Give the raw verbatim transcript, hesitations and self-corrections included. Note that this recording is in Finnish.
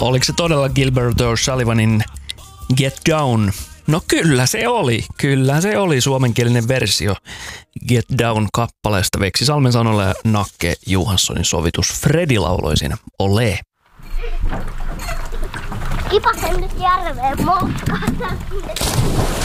Oliko se todella Gilbert O'Sullivanin Get Down? No kyllä se oli. Kyllä se oli suomenkielinen versio Get Down-kappaleesta Veksi Salmen sanoilla ja Nakke Johanssonin sovitus. Fredi lauloi siinä. Ole. Kipasen nyt järveen moukkaan.